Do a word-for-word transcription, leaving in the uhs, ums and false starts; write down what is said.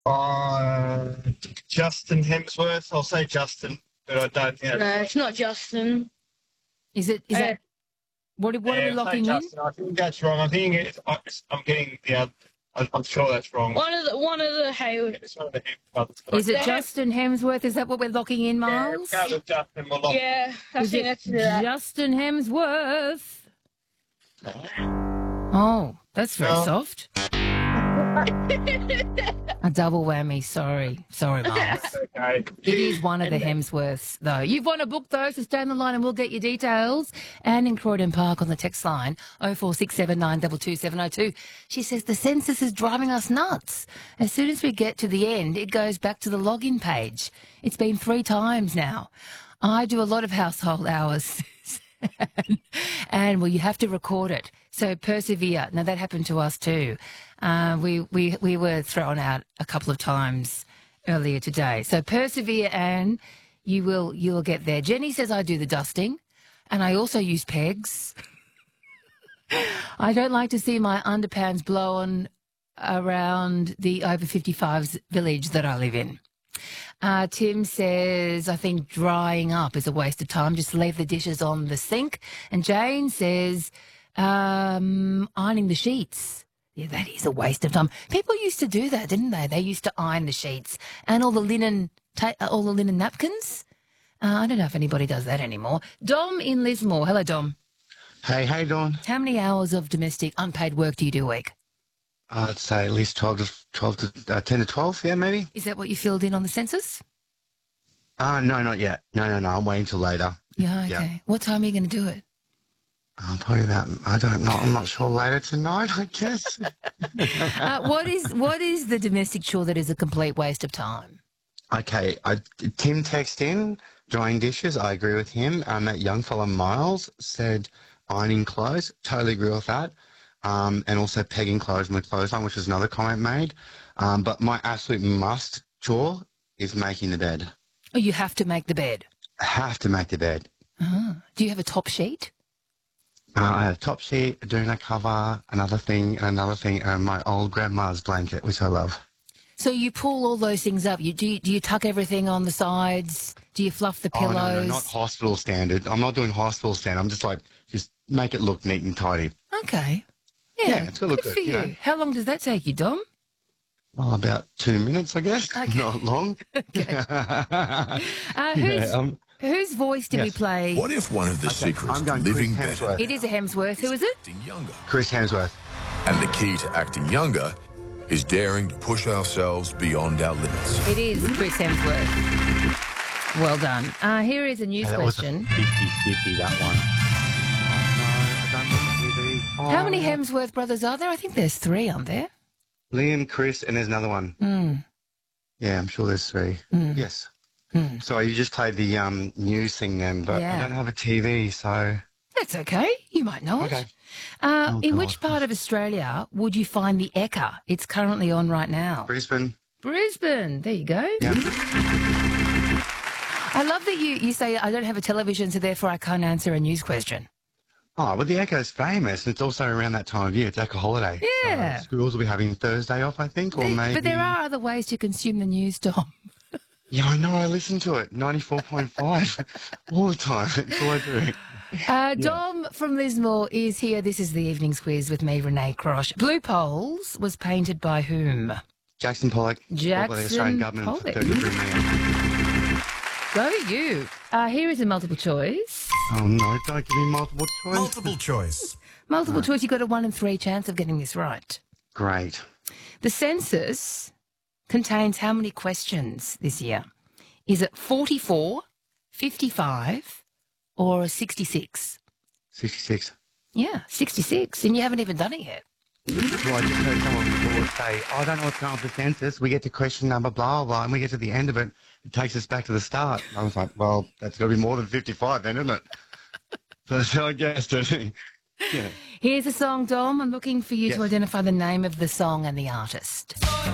Uh, Justin Hemsworth. I'll say Justin, but I don't think. No, it's not Justin. Is it? Is Uh, that what? What are we Yeah, I'll say locking in? Justin. I think that's wrong. I think it's, I'm getting the. other- I'm I'm sure that's wrong. One of the one of the Hayward. It's one of the Hemsworths, but Is it They have- Justin Hemsworth? Is that what we're locking in, Yeah, Miles? go with Justin. We'll lock- Yeah, I Is think it that's that. Justin Hemsworth? Oh, that's very No. soft. A double whammy. Sorry, sorry, Miles. Okay. It is one of the Hemsworths, though. You've won a book, though, so stay on the line and we'll get your details. Anne in Croydon Park on the text line, oh four six seven nine two two seven oh two. She says the census is driving us nuts. As soon as we get to the end, it goes back to the login page. It's been three times now. I do a lot of household hours. And, well, you have to record it. So persevere. Now, that happened to us too. Uh, we, we, we were thrown out a couple of times earlier today. So persevere, and you will you'll get there. Jenny says I do the dusting, and I also use pegs. I don't like to see my underpants blown around the over fifty-fives village that I live in. Uh, Tim says, I think drying up is a waste of time. Just leave the dishes on the sink. And Jane says, um, ironing the sheets. Yeah, that is a waste of time. People used to do that, didn't they? They used to iron the sheets and all the linen, ta- uh, all the linen napkins. Uh, I don't know if anybody does that anymore. Dom in Lismore. Hello, Dom. Hey, how you doing? How many hours of domestic unpaid work do you do a week? I'd say at least twelve to twelve to uh, ten to twelve. Yeah, maybe. Is that what you filled in on the census? Uh no, not yet. No, no, no. I'm waiting till later. Yeah, okay. Yeah. What time are you going to do it? I'll probably about. I don't know. I'm not sure. Later tonight, I guess. Uh, what is what is the domestic chore that is a complete waste of time? Okay. I, Tim texted in drying dishes. I agree with him. Um, that young fella Miles said ironing clothes. Totally agree with that. Um, and also pegging clothes in the clothesline, which is another comment made. Um, but my absolute must chore is making the bed. Oh, you have to make the bed. I have to make the bed. Uh-huh. Do you have a top sheet? Uh, I have a top sheet, a doona cover, another thing, and another thing, and my old grandma's blanket, which I love. So you pull all those things up. You do. You, do you tuck everything on the sides? Do you fluff the pillows? Oh, no, no, not hospital standard. I'm not doing hospital standard. I'm just like, just make it look neat and tidy. Okay. Yeah, Yeah, it's gonna look good good, for you. you know. How long does that take you, Dom? Oh, about two minutes, I guess. Okay. Not long. Uh, whose, Yeah, um, whose voice did we yes. play? What if one of the okay, secrets I'm to going living Chris better Hemsworth. It is a Hemsworth. Who is it? acting younger? Chris Hemsworth. And the key to acting younger is daring to push ourselves beyond our limits. It is Chris Hemsworth. Well done. Uh, here is a news Hey, that was a question. fifty-fifty, that one. Oh, no, I don't know T V. Oh. How many Hemsworth brothers are there? I think there's three, aren't there? Liam, Chris, and there's another one. Mm. Yeah, I'm sure there's three. Mm. Yes. Mm. So you just played the um, news thing then, but Yeah. I don't have a T V, so... That's okay. You might know it. Okay. Uh, Oh, in God. which part of Australia would you find the Ekka? It's currently on right now. Brisbane. Brisbane. There you go. Yeah. I love that you, you say, I don't have a television, so therefore I can't answer a news question. Oh, well, the Echo's famous. It's also around that time of year. It's Echo holiday. Yeah. So schools will be having Thursday off, I think, or There- maybe... But there are other ways to consume the news, Tom. Yeah, I know. I listen to it. ninety-four point five all the time. That's all I do. Uh, Dom from Lismore is here. This is the evening's quiz with me, Renee Crosh. Blue Poles was painted by whom? Jackson Pollock. bought by the Jackson Australian government Pollock. for thirty-three million. Go you. Uh, here is a multiple choice. Oh, no. Don't give me multiple choice. Multiple choice. Multiple choice, you've got a one in three chance of getting this right. Great. The census contains how many questions this year? Is it forty-four, fifty-five, or sixty-six? sixty-six. Yeah, sixty-six, and you haven't even done it yet. Well, I just heard someone before say, oh, I don't know what's going on with the census. We get to question number blah, blah, and we get to the end of it. It takes us back to the start. I was like, well, that's got to be more than fifty-five then, isn't it? So, so I guessed it. Yeah. Here's a song, Dom. I'm looking for you Yes. to identify the name of the song and the artist.